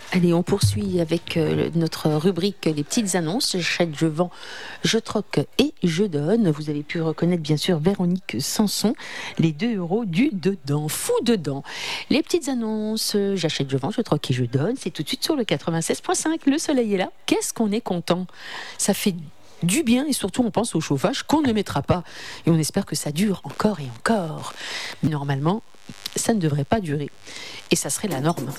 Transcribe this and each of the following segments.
Allez, on poursuit avec notre rubrique Les petites annonces. J'achète, je vends, je troque et je donne. Vous avez pu reconnaître bien sûr Véronique Sanson, les 2 € du dedans, fou dedans. Les petites annonces, j'achète, je vends, je troque et je donne. C'est tout de suite sur le 96.5. Le soleil est là. Qu'est-ce qu'on est content. Ça fait du bien et surtout on pense au chauffage qu'on ne mettra pas. Et on espère que ça dure encore et encore. Mais normalement, ça ne devrait pas durer. Et ça serait la norme.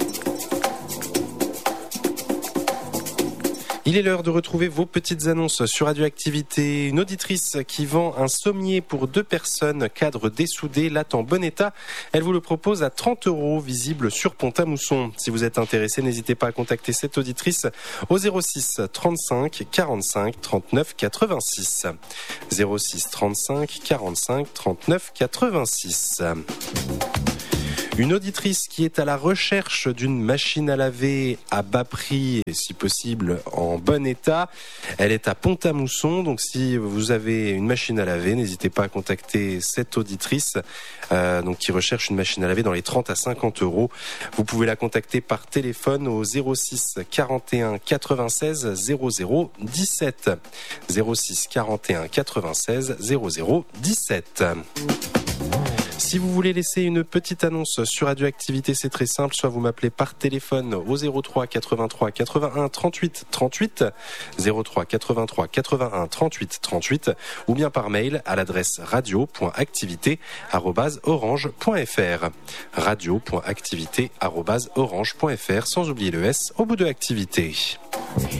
Il est l'heure de retrouver vos petites annonces sur Radioactivité. Une auditrice qui vend un sommier pour 2 personnes, cadre dessoudé, latte en bon état. Elle vous le propose à 30 €, visible sur Pont-à-Mousson. Si vous êtes intéressé, n'hésitez pas à contacter cette auditrice au 06 35 45 39 86. 06 35 45 39 86. Une auditrice qui est à la recherche d'une machine à laver à bas prix et si possible en bon état. Elle est à Pont-à-Mousson, donc si vous avez une machine à laver, n'hésitez pas à contacter cette auditrice qui recherche une machine à laver dans les 30 à 50 €. Vous pouvez la contacter par téléphone au 06 41 96 00 17. 06 41 96 00 17. Si vous voulez laisser une petite annonce sur Radioactivité, c'est très simple. Soit vous m'appelez par téléphone au 03 83 81 38 38, 03 83 81 38 38, ou bien par mail à l'adresse radio.activité@orange.fr. radio.activité@orange.fr, sans oublier le S au bout de activité.